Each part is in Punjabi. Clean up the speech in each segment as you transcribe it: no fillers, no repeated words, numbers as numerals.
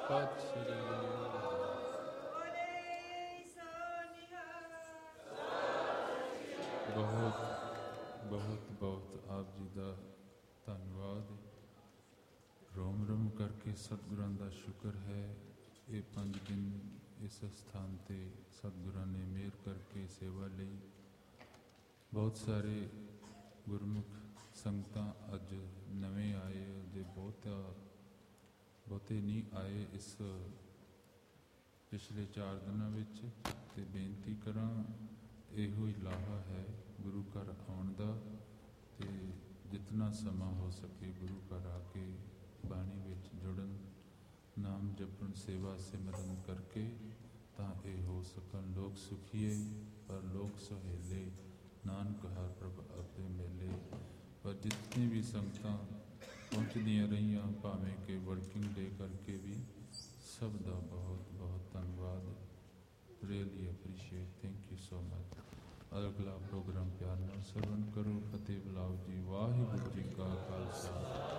ਬਹੁਤ ਬਹੁਤ ਬਹੁਤ ਆਪ ਜੀ ਦਾ ਧੰਨਵਾਦ। ਰੋਮ ਰੋਮ ਕਰਕੇ ਸਤਿਗੁਰਾਂ ਦਾ ਸ਼ੁਕਰ ਹੈ। ਇਹ 5 ਦਿਨ ਇਸ ਸਥਾਨ 'ਤੇ ਸਤਿਗੁਰਾਂ ਨੇ ਮਿਹਰ ਕਰਕੇ ਸੇਵਾ ਲਈ। ਬਹੁਤ ਸਾਰੇ ਗੁਰਮੁਖ ਸੰਗਤਾਂ ਅੱਜ ਨਵੇਂ ਆਏ ਜੇ ਬਹੁਤੇ ਨਹੀਂ ਆਏ ਇਸ ਪਿਛਲੇ 4 ਦਿਨਾਂ ਵਿੱਚ। ਅਤੇ ਬੇਨਤੀ ਕਰਾਂ, ਇਹੋ ਹੀ ਲਾਹਾ ਹੈ ਗੁਰੂ ਘਰ ਆਉਣ ਦਾ। ਅਤੇ ਜਿਤਨਾ ਸਮਾਂ ਹੋ ਸਕੇ ਗੁਰੂ ਘਰ ਆ ਕੇ ਬਾਣੀ ਵਿੱਚ ਜੁੜਨ, ਨਾਮ ਜਪਣ, ਸੇਵਾ ਸਿਮਰਨ ਕਰਕੇ ਤਾਂ ਇਹ ਹੋ ਸਕਣ। ਲੋਕ ਸੁਖੀਏ ਪਰ ਲੋਕ ਸੁਹੇਲੇ, ਨਾਨਕ ਹਰ ਪ੍ਰਭ ਆਪੇ ਮੇਲੇ। ਪਰ ਜਿਤਨੀ ਵੀ ਸੰਗਤਾਂ ਪਹੁੰਚਦੀਆਂ ਰਹੀਆਂ, ਭਾਵੇਂ ਕਿ ਵਰਕਿੰਗ ਡੇ ਕਰਕੇ ਵੀ, ਸਭ ਦਾ ਬਹੁਤ ਬਹੁਤ ਧੰਨਵਾਦ। Really appreciate. Thank you so much. ਅਗਲਾ ਪ੍ਰੋਗਰਾਮ ਪਿਆਰ ਨਾਲ ਸਰਵਣ ਕਰੋ। ਫਤਿਹ ਬੁਲਾਓ ਜੀ। ਵਾਹਿਗੁਰੂ ਜੀ ਕਾ ਖਾਲਸਾ,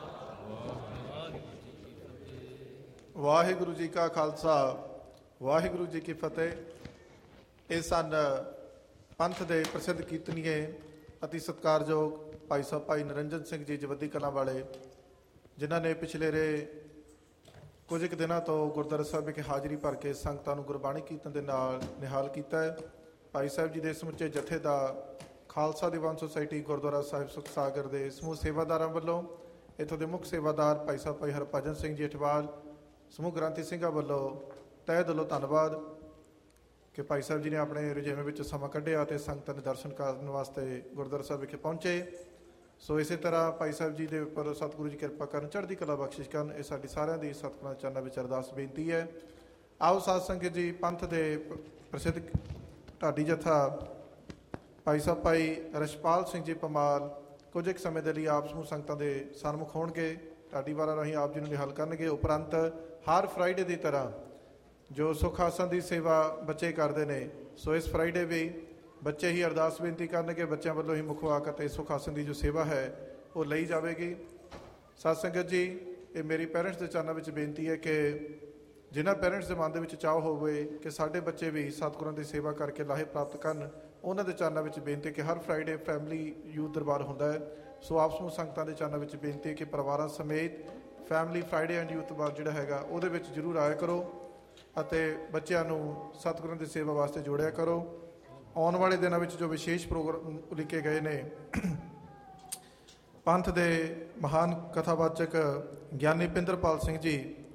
ਵਾਹਿਗੁਰੂ ਜੀ ਕਾ ਖਾਲਸਾ, ਵਾਹਿਗੁਰੂ ਜੀ ਕੀ ਫਤਿਹ। ਇਹ ਸਨ ਪੰਥ ਦੇ ਪ੍ਰਸਿੱਧ ਕੀਰਤਨੀਏ ਅਤੀ ਸਤਿਕਾਰਯੋਗ ਭਾਈ ਸਾਹਿਬ ਭਾਈ ਨਿਰੰਜਨ ਸਿੰਘ ਜੀ ਜਵੱਦੀ ਕਲਾਂ ਵਾਲੇ, ਜਿਨ੍ਹਾਂ ਨੇ ਪਿਛਲੇ ਕੁਝ ਕੁ ਦਿਨਾਂ ਤੋਂ ਗੁਰਦੁਆਰਾ ਸਾਹਿਬ ਵਿਖੇ ਹਾਜ਼ਰੀ ਭਰ ਕੇ ਸੰਗਤਾਂ ਨੂੰ ਗੁਰਬਾਣੀ ਕੀਰਤਨ ਦੇ ਨਾਲ ਨਿਹਾਲ ਕੀਤਾ ਹੈ। ਭਾਈ ਸਾਹਿਬ ਜੀ ਦੇ ਸਮੁੱਚੇ ਜਥੇ ਦਾ ਖਾਲਸਾ ਦੀਵਾਨ ਸੁਸਾਇਟੀ ਗੁਰਦੁਆਰਾ ਸਾਹਿਬ ਸੁਖ ਸਾਗਰ ਦੇ ਸਮੂਹ ਸੇਵਾਦਾਰਾਂ ਵੱਲੋਂ, ਇੱਥੋਂ ਦੇ ਮੁੱਖ ਸੇਵਾਦਾਰ ਭਾਈ ਸਾਹਿਬ ਭਾਈ ਹਰਭਜਨ ਸਿੰਘ ਜੀ ਅਠਵਾਲ, ਸਮੂਹ ਗ੍ਰੰਥੀ ਸਿੰਘਾਂ ਵੱਲੋਂ ਤਹਿ ਦਿਲੋਂ ਧੰਨਵਾਦ ਕਿ ਭਾਈ ਸਾਹਿਬ ਜੀ ਨੇ ਆਪਣੇ ਰੁਝੇਵੇਂ ਵਿੱਚ ਸਮਾਂ ਕੱਢਿਆ ਅਤੇ ਸੰਗਤਾਂ ਦੇ ਦਰਸ਼ਨ ਕਰਨ ਵਾਸਤੇ ਗੁਰਦੁਆਰਾ ਸਾਹਿਬ ਵਿਖੇ ਪਹੁੰਚੇ। ਸੋ ਇਸੇ ਤਰ੍ਹਾਂ ਭਾਈ ਸਾਹਿਬ ਜੀ ਦੇ ਉੱਪਰ ਸਤਿਗੁਰੂ ਜੀ ਕਿਰਪਾ ਕਰਨ, ਚੜ੍ਹਦੀ ਕਲਾ ਬਖਸ਼ਿਸ਼ ਕਰਨ। ਇਹ ਸਾਡੀ ਸਾਰਿਆਂ ਦੀ ਸਤਿਗੁਰਾਂ ਦੇ ਚਰਨਾਂ ਵਿੱਚ ਅਰਦਾਸ ਬੇਨਤੀ ਹੈ। ਆਓ ਸਾਧ ਸੰਗਤ ਜੀ, ਪੰਥ ਦੇ ਪ੍ਰਸਿੱਧ ਢਾਡੀ ਜਥਾ ਭਾਈ ਸਾਹਿਬ ਭਾਈ ਰਛਪਾਲ ਸਿੰਘ ਜੀ ਪਮਾਲ ਕੁਝ ਇੱਕ ਸਮੇਂ ਦੇ ਲਈ ਆਪ ਸਮੂਹ ਸੰਗਤਾਂ ਦੇ ਸਨਮੁਖ ਹੋਣਗੇ। ਢਾਡੀ ਵਾਰਾਂ ਰਾਹੀਂ ਆਪ ਜੀ ਨੂੰ ਨਿਹਾਲ ਕਰਨਗੇ। ਉਪਰੰਤ ਹਰ ਫਰਾਈਡੇ ਦੀ ਤਰ੍ਹਾਂ ਜੋ ਸੁੱਖ ਆਸਣ ਦੀ ਸੇਵਾ ਬੱਚੇ ਕਰਦੇ ਨੇ, ਸੋ ਇਸ ਫਰਾਈਡੇ ਵੀ ਬੱਚੇ ਹੀ ਅਰਦਾਸ ਬੇਨਤੀ ਕਰਨਗੇ। ਬੱਚਿਆਂ ਵੱਲੋਂ ਹੀ ਮੁੱਖ ਵਾਕ ਅਤੇ ਸੁੱਖ ਆਸਣ ਦੀ ਜੋ ਸੇਵਾ ਹੈ ਉਹ ਲਈ ਜਾਵੇਗੀ। ਸਾਧ ਸੰਗਤ ਜੀ, ਇਹ ਮੇਰੀ ਪੇਰੈਂਟਸ ਦੇ ਚਰਨਾਂ ਵਿੱਚ ਬੇਨਤੀ ਹੈ ਕਿ ਜਿਨ੍ਹਾਂ ਪੇਰੈਂਟਸ ਦੇ ਮਨ ਦੇ ਵਿੱਚ ਚਾਅ ਹੋਵੇ ਕਿ ਸਾਡੇ ਬੱਚੇ ਵੀ ਸਤਿਗੁਰਾਂ ਦੀ ਸੇਵਾ ਕਰਕੇ ਲਾਹੇ ਪ੍ਰਾਪਤ ਕਰਨ, ਉਹਨਾਂ ਦੇ ਚਰਨਾਂ ਵਿੱਚ ਬੇਨਤੀ ਕਿ ਹਰ ਫਰਾਈਡੇ ਫੈਮਿਲੀ ਯੂਥ ਦਰਬਾਰ ਹੁੰਦਾ ਹੈ। ਸੋ ਆਪ ਸਮੂਹ ਸੰਗਤਾਂ ਦੇ ਚਰਨਾਂ ਵਿੱਚ ਬੇਨਤੀ ਹੈ ਕਿ ਪਰਿਵਾਰਾਂ ਸਮੇਤ ਫੈਮਿਲੀ ਫਰਾਈਡੇ ਐਂਡ ਯੂਥ ਦਰਬਾਰ ਜਿਹੜਾ ਹੈਗਾ ਉਹਦੇ ਵਿੱਚ ਜ਼ਰੂਰ ਆਇਆ ਕਰੋ ਅਤੇ ਬੱਚਿਆਂ ਨੂੰ ਸਤਿਗੁਰਾਂ ਦੀ ਸੇਵਾ ਵਾਸਤੇ ਜੋੜਿਆ ਕਰੋ। ਆਉਣ ਵਾਲੇ ਦਿਨਾਂ ਵਿੱਚ ਜੋ ਵਿਸ਼ੇਸ਼ ਪ੍ਰੋਗਰਾਮ ਉਲੀਕੇ ਗਏ ਨੇ, ਪੰਥ ਦੇ ਮਹਾਨ ਕਥਾਵਾਚਕ ਗਿਆਨੀ ਪਿੰਦਰਪਾਲ ਸਿੰਘ ਜੀ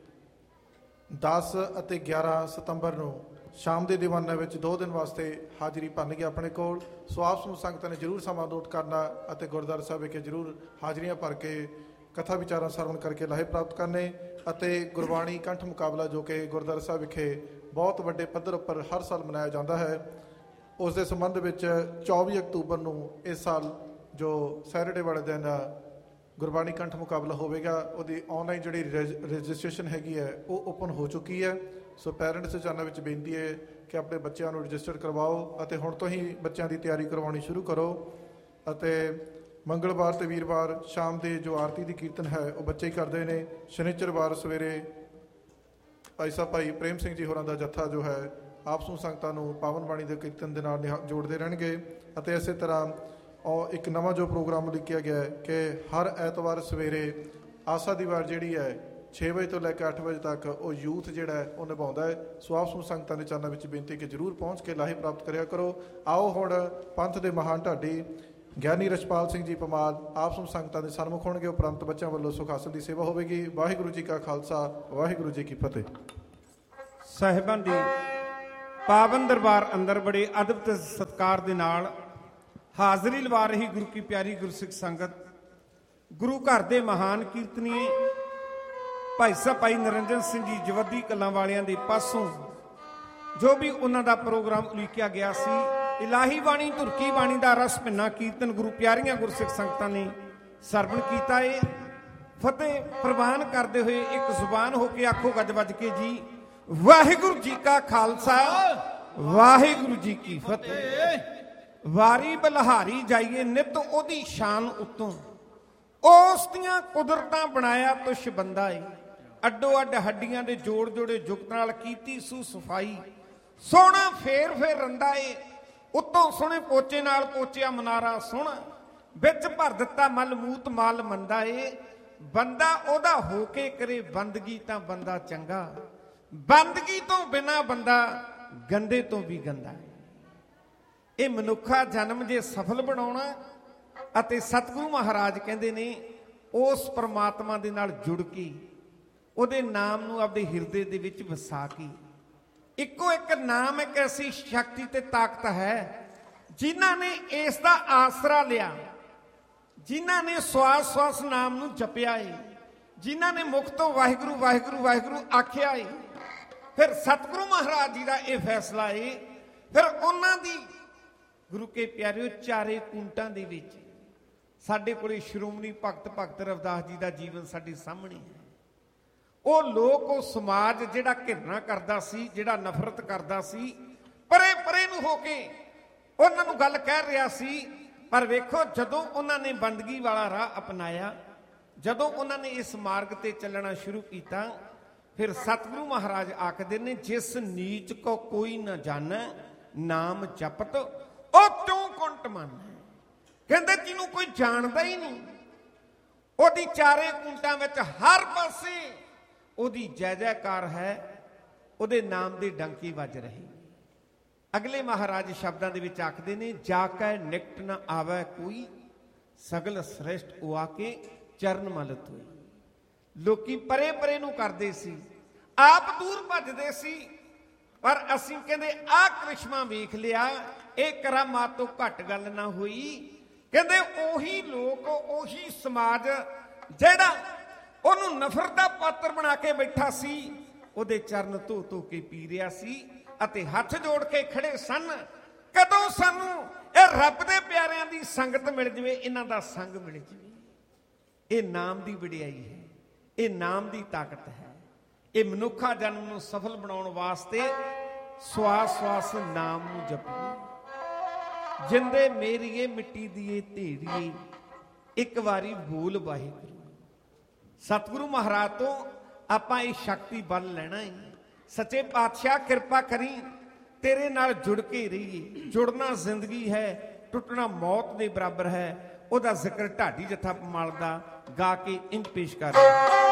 10 ਅਤੇ 11 ਸਤੰਬਰ ਨੂੰ ਸ਼ਾਮ ਦੇ ਦੀਵਾਨਾਂ ਵਿੱਚ 2 ਦਿਨ ਵਾਸਤੇ ਹਾਜ਼ਰੀ ਭਰਨਗੇ ਆਪਣੇ ਕੋਲ। ਸੋ ਆਪ ਸਮੂਹ ਸੰਗਤਾਂ ਨੇ ਜ਼ਰੂਰ ਸਮਾਂ ਨੋਟ ਕਰਨਾ ਅਤੇ ਗੁਰਦੁਆਰਾ ਸਾਹਿਬ ਵਿਖੇ ਜ਼ਰੂਰ ਹਾਜ਼ਰੀਆਂ ਭਰ ਕੇ ਕਥਾ ਵਿਚਾਰਾਂ ਸਰਵਣ ਕਰਕੇ ਲਾਹੇ ਪ੍ਰਾਪਤ ਕਰਨੇ। ਅਤੇ ਗੁਰਬਾਣੀ ਕੰਠ ਮੁਕਾਬਲਾ ਜੋ ਕਿ ਗੁਰਦੁਆਰਾ ਸਾਹਿਬ ਵਿਖੇ ਬਹੁਤ ਵੱਡੇ ਪੱਧਰ ਉੱਪਰ ਹਰ ਸਾਲ ਮਨਾਇਆ ਜਾਂਦਾ ਹੈ, ਉਸ ਦੇ ਸੰਬੰਧ ਵਿੱਚ 24 ਅਕਤੂਬਰ ਨੂੰ ਇਸ ਸਾਲ ਜੋ ਸੈਟਰਡੇ ਵਾਲੇ ਦਿਨ ਗੁਰਬਾਣੀ ਕੰਠ ਮੁਕਾਬਲਾ ਹੋਵੇਗਾ, ਉਹਦੀ ਆਨਲਾਈਨ ਜਿਹੜੀ ਰਜਿਸਟ੍ਰੇਸ਼ਨ ਹੈਗੀ ਹੈ ਉਹ ਓਪਨ ਹੋ ਚੁੱਕੀ ਹੈ। ਸੋ ਪੈਰੈਂਟਸ ਦੇ ਚਰਨਾਂ ਵਿੱਚ ਬੇਨਤੀ ਹੈ ਕਿ ਆਪਣੇ ਬੱਚਿਆਂ ਨੂੰ ਰਜਿਸਟਰ ਕਰਵਾਓ ਅਤੇ ਹੁਣ ਤੋਂ ਹੀ ਬੱਚਿਆਂ ਦੀ ਤਿਆਰੀ ਕਰਵਾਉਣੀ ਸ਼ੁਰੂ ਕਰੋ। ਅਤੇ ਮੰਗਲਵਾਰ ਅਤੇ ਵੀਰਵਾਰ ਸ਼ਾਮ ਦੇ ਜੋ ਆਰਤੀ ਦੀ ਕੀਰਤਨ ਹੈ ਉਹ ਬੱਚੇ ਹੀ ਕਰਦੇ ਨੇ। ਸ਼ਨੀਚਰਵਾਰ ਸਵੇਰੇ ਭਾਈ ਸਾਹਿਬ ਭਾਈ ਪ੍ਰੇਮ ਸਿੰਘ ਜੀ ਹੋਰਾਂ ਦਾ ਜੱਥਾ ਜੋ ਹੈ ਆਪਸ ਨੂੰ ਸੰਗਤਾਂ ਨੂੰ ਪਾਵਨ ਬਾਣੀ ਦੇ ਕੀਰਤਨ ਦੇ ਨਾਲ ਜੋੜਦੇ ਰਹਿਣਗੇ। ਅਤੇ ਇਸੇ ਤਰ੍ਹਾਂ ਇੱਕ ਨਵਾਂ ਜੋ ਪ੍ਰੋਗਰਾਮ ਲਿਖਿਆ ਗਿਆ ਹੈ ਕਿ ਹਰ ਐਤਵਾਰ ਸਵੇਰੇ ਆਸਾ ਦੀ ਵਾਰ ਜਿਹੜੀ ਹੈ 6 ਵਜੇ ਤੋਂ ਲੈ ਕੇ 8 ਵਜੇ ਤੱਕ ਉਹ ਯੂਥ ਜਿਹੜਾ ਹੈ ਉਹ ਨਿਭਾਉਂਦਾ ਹੈ। ਸੋ ਆਪ ਸਮੂਹ ਸੰਗਤਾਂ ਦੇ ਚਰਨਾਂ ਵਿੱਚ ਬੇਨਤੀ ਕਿ ਜ਼ਰੂਰ ਪਹੁੰਚ ਕੇ ਲਾਹੇ ਪ੍ਰਾਪਤ ਕਰਿਆ ਕਰੋ। ਆਓ ਹੁਣ ਪੰਥ ਦੇ ਮਹਾਨ ਢਾਡੀ ਗਿਆਨੀ ਰਛਪਾਲ ਸਿੰਘ ਜੀ ਪਮਾਲ ਆਪ ਸਮੂਹ ਸੰਗਤਾਂ ਦੇ ਸਨਮੁਖ ਹੋਣਗੇ। ਉਪਰੰਤ ਬੱਚਿਆਂ ਵੱਲੋਂ ਸੁਖ ਆਸਣ ਦੀ ਸੇਵਾ ਹੋਵੇਗੀ। ਵਾਹਿਗੁਰੂ ਜੀ ਕਾ ਖਾਲਸਾ, ਵਾਹਿਗੁਰੂ ਜੀ ਕੀ ਫਤਿਹ। ਸਾਹਿਬਾਨ ਦੀ ਪਾਵਨ ਦਰਬਾਰ ਅੰਦਰ ਬੜੇ ਅਦਬ ਤੇ ਸਤਿਕਾਰ ਦੇ ਨਾਲ ਹਾਜ਼ਰੀ ਲਵਾ ਰਹੀ ਗੁਰੂ ਕੀ ਪਿਆਰੀ ਗੁਰਸਿੱਖ ਸੰਗਤ, ਗੁਰੂ ਘਰ ਦੇ ਮਹਾਨ ਕੀਰਤਨੀਏ ਭਾਈ ਸਾਹਿਬ ਭਾਈ ਨਿਰੰਜਨ ਸਿੰਘ ਜੀ ਜਵੱਦੀ ਕਲਾਂ ਵਾਲਿਆਂ ਦੇ ਪਾਸੋਂ ਜੋ ਵੀ ਉਹਨਾਂ ਦਾ ਪ੍ਰੋਗਰਾਮ ਉਲੀਕਿਆ ਗਿਆ ਸੀ, ਇਲਾਹੀ ਬਾਣੀ ਧੁਰਕੀ ਬਾਣੀ ਦਾ ਰਸ ਭਿੰਨਾ ਕੀਰਤਨ ਗੁਰੂ ਪਿਆਰੀਆਂ ਗੁਰਸਿੱਖ ਸੰਗਤਾਂ ਨੇ ਸਰਵਣ ਕੀਤਾ ਏ। ਫਤਿਹ ਪ੍ਰਵਾਨ ਕਰਦੇ ਹੋਏ ਇੱਕ ਜ਼ੁਬਾਨ ਹੋ ਕੇ ਆਖੋ ਗੱਜ ਵੱਜ ਕੇ ਜੀ, ਵਾਹਿਗੁਰੂ ਜੀ ਕਾ ਖਾਲਸਾ, ਵਾਹਿਗੁਰੂ ਜੀ ਕੀ ਫਤਿਹ। ਵਾਰੀ ਬਲਹਾਰੀ ਜਾਈਏ ਨਿਤ ਉਹਦੀ ਸ਼ਾਨ ਉਤੋਂ, ਉਸ ਦੀਆਂ ਕੁਦਰਤਾਂ ਬਣਾਇਆ ਤੁਸ਼ ਬੰਦਾ ਏ। ਅੱਡੋ ਅੱਡ ਹੱਡੀਆਂ ਦੇ ਜੋੜ ਜੋੜੇ ਜੁਗਤ ਨਾਲ ਕੀਤੀ ਸੂ ਸਫਾਈ, ਸੋਹਣਾ ਫੇਰ ਫੇਰ ਰੰਦਾ ਏ, ਉੱਤੋਂ ਸੋਹਣੇ ਪੋਚੇ ਨਾਲ ਪੋਚਿਆ ਮਨਾਰਾ ਸੋਹਣਾ, ਵਿੱਚ ਭਰ ਦਿੱਤਾ ਮਲ ਮੂਤ ਮਾਲ ਮੰਦਾ ਏ, ਬੰਦਾ ਉਹਦਾ ਹੋ ਕੇ ਕਰੇ ਬੰਦਗੀ ਤਾਂ ਬੰਦਾ ਚੰਗਾ, ਬੰਦਗੀ ਤੋਂ ਬਿਨਾ ਬੰਦਾ ਗੰਦੇ ਤੋਂ ਵੀ ਗੰਦਾ ਹੈ। ਇਹ ਮਨੁੱਖਾ ਜਨਮ ਜੇ ਸਫਲ ਬਣਾਉਣਾ, ਅਤੇ ਸਤਿਗੁਰੂ ਮਹਾਰਾਜ ਕਹਿੰਦੇ ਨੇ ਉਸ ਪਰਮਾਤਮਾ ਦੇ ਨਾਲ ਜੁੜ ਕੇ ਉਹਦੇ ਨਾਮ ਨੂੰ ਆਪਣੇ ਹਿਰਦੇ ਦੇ ਵਿੱਚ ਵਸਾ ਕੇ, ਇੱਕੋ ਇੱਕ ਨਾਮ ਇੱਕ ਐਸੀ ਸ਼ਕਤੀ ਤੇ ਤਾਕਤ ਹੈ ਜਿਨ੍ਹਾਂ ਨੇ ਇਸ ਦਾ ਆਸਰਾ ਲਿਆ, ਜਿਨ੍ਹਾਂ ਨੇ ਸਵਾਸ ਸਵਾਸ ਨਾਮ ਨੂੰ ਜਪਿਆ ਏ, ਜਿਨ੍ਹਾਂ ਨੇ ਮੁਖ ਤੋਂ ਵਾਹਿਗੁਰੂ ਵਾਹਿਗੁਰੂ ਵਾਹਿਗੁਰੂ ਆਖਿਆ ਏ, ਫਿਰ ਸਤਿਗੁਰੂ ਮਹਾਰਾਜ ਜੀ ਦਾ ਇਹ ਫੈਸਲਾ ਏ, ਫਿਰ ਉਹਨਾਂ ਦੀ ਗੁਰੂ ਕੇ ਪਿਆਰਿਓ ਚਾਰੇ ਕੁੰਟਾਂ ਦੇ ਵਿੱਚ ਸਾਡੇ ਕੋਲੇ ਸ਼੍ਰੋਮਣੀ ਭਗਤ ਰਵਿਦਾਸ ਜੀ ਦਾ ਜੀਵਨ ਸਾਡੇ ਸਾਹਮਣੇ ਹੈ। ਉਹ ਲੋਕ, ਉਹ ਸਮਾਜ ਜਿਹੜਾ ਘਿਰਨਾ ਕਰਦਾ ਸੀ, ਜਿਹੜਾ ਨਫ਼ਰਤ ਕਰਦਾ ਸੀ, ਪਰੇ ਪਰੇ ਨੂੰ ਹੋ ਕੇ ਉਹਨਾਂ ਨੂੰ ਗੱਲ ਕਹਿ ਰਿਹਾ ਸੀ। ਪਰ ਵੇਖੋ, ਜਦੋਂ ਉਹਨਾਂ ਨੇ ਬੰਦਗੀ ਵਾਲਾ ਰਾਹ ਅਪਣਾਇਆ, ਜਦੋਂ ਉਹਨਾਂ ਨੇ ਇਸ ਮਾਰਗ ਤੇ ਚੱਲਣਾ ਸ਼ੁਰੂ ਕੀਤਾ, ਫਿਰ ਸਤਿਗੁਰੂ ਮਹਾਰਾਜ ਆਖਦੇ ਨੇ, ਜਿਸ ਨੀਚ ਕੋ ਕੋਈ ਨਾ ਜਾਣੈ ਨਾਮ ਜਪਤ ਉਹ ਤੂੰ ਕੁੰਟ ਮੰਨ। ਕਹਿੰਦੇ ਜਿਹਨੂੰ ਕੋਈ ਜਾਣਦਾ ਹੀ ਨਹੀਂ, ਉਹਦੀ ਚਾਰੇ ਕੁੰਟਾਂ ਵਿੱਚ ਹਰ ਪਾਸੇ ਉਹਦੀ ਜੈ ਜੈਕਾਰ ਹੈ, ਉਹਦੇ ਨਾਮ ਦੀ ਡੰਕੀ ਵੱਜ ਰਹੀ। ਅਗਲੇ ਮਹਾਰਾਜ ਸ਼ਬਦਾਂ ਦੇ ਵਿੱਚ ਆਖਦੇ ਨੇ, ਜਾ ਕੈ ਨਿਕਟ ਨ ਆਵੈ ਕੋਈ, ਸਗਲ ਸ੍ਰੇਸ਼ਟ ਉਆ ਕੇ ਚਰਨ ਮਲਤ ਹੋਈ। ਲੋਕੀ ਪਰੇ ਪਰੇ ਨੂੰ ਕਰਦੇ ਸੀ, ਆਪ ਦੂਰ ਭੱਜਦੇ ਸੀ, ਪਰ ਅਸੀਂ ਕਹਿੰਦੇ ਆਹ ਕ੍ਰਿਸ਼ਮਾ ਵੇਖ ਲਿਆ, ਇਹ ਕਰਾਮਾਤ ਤੋਂ ਘੱਟ ਗੱਲ ਨਾ ਹੋਈ। ਕਹਿੰਦੇ ਉਹੀ ਲੋਕ, ਉਹੀ ਸਮਾਜ ਜਿਹੜਾ ਉਹਨੂੰ ਨਫ਼ਰਤ ਦਾ ਪਾਤਰ ਬਣਾ ਕੇ ਬੈਠਾ ਸੀ, ਉਹਦੇ ਚਰਨ ਧੋ ਧੋ ਕੇ ਪੀ ਰਿਹਾ ਸੀ ਅਤੇ ਹੱਥ ਜੋੜ ਕੇ ਖੜੇ ਸਨ, ਕਦੋਂ ਸਾਨੂੰ ਇਹ ਰੱਬ ਦੇ ਪਿਆਰਿਆਂ ਦੀ ਸੰਗਤ ਮਿਲ ਜਵੇ, ਇਹਨਾਂ ਦਾ ਸੰਗ ਮਿਲ ਜਵੇ। ਇਹ ਨਾਮ ਦੀ ਵਡਿਆਈ ਹੈ, ਇਹ ਨਾਮ ਦੀ ਤਾਕਤ ਹੈ। ਇਹ ਮਨੁੱਖਾ ਜਨਮ ਨੂੰ ਸਫਲ ਬਣਾਉਣ ਵਾਸਤੇ ਸਵਾਸ ਸਵਾਸ ਨਾਮ ਨੂੰ ਜਪੋ। ਜਿੰਦੇ ਮੇਰੀਏ ਮਿੱਟੀ ਦੀਏ ਢੇਰੀਏ, ਇੱਕ ਵਾਰੀ ਬੋਲ ਵਾਹਿਗੁਰੂ। ਸਤਿਗੁਰੂ ਮਹਾਰਾਜ ਤੋਂ ਆਪਾਂ ਇਹ ਸ਼ਕਤੀ ਬਲ ਲੈਣਾ ਹੈ। ਸੱਚੇ ਪਾਤਸ਼ਾਹ ਕਿਰਪਾ ਕਰੀ, ਤੇਰੇ ਨਾਲ ਜੁੜ ਕੇ ਰਹੀਏ। ਜੁੜਨਾ ਜ਼ਿੰਦਗੀ ਹੈ, ਟੁੱਟਣਾ ਮੌਤ ਦੇ ਬਰਾਬਰ ਹੈ। ਉਹਦਾ ਜ਼ਿਕਰ ਢਾਡੀ ਜੱਥਾ ਪਮਾਲ ਦਾ ਗਾ ਕੇ ਇੰਜ ਪੇਸ਼ ਕਰ ਰਿਹਾ।